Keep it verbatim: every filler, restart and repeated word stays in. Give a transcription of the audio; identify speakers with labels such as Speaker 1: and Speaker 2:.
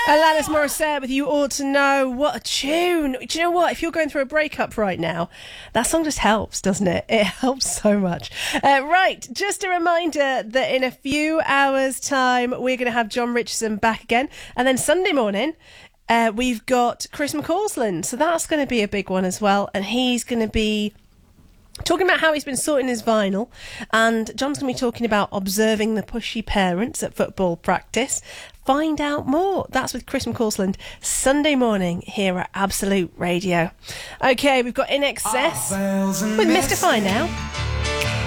Speaker 1: Alanis Morissette with You Ought to Know. What a tune. Do you know what? If you're going through a breakup right now, that song just helps, doesn't it? It helps so much. Uh, right, just a reminder that in a few hours' time, we're going to have John Richardson back again. And then Sunday morning, uh, we've got Chris McCausland. So that's going to be a big one as well. And he's going to be talking about how he's been sorting his vinyl, and John's going to be talking about observing the pushy parents at football practice. Find out more. That's with Chris McCausland, Sunday morning here at Absolute Radio. Okay, we've got In Excess with Mystify now.